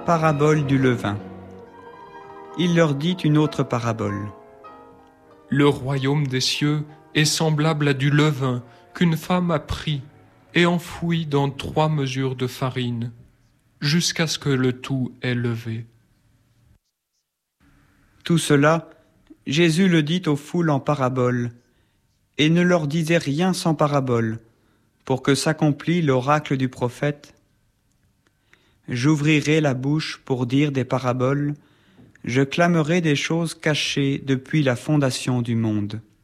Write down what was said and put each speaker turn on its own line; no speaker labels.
Parabole du levain. Il leur dit une autre parabole.
Le royaume des cieux est semblable à du levain qu'une femme a pris et enfoui dans 3 mesures de farine, jusqu'à ce que le tout ait levé.
Tout cela, Jésus le dit aux foules en parabole, et ne leur disait rien sans parabole, pour que s'accomplît l'oracle du prophète. J'ouvrirai la bouche pour dire des paraboles, je clamerai des choses cachées depuis la fondation du monde.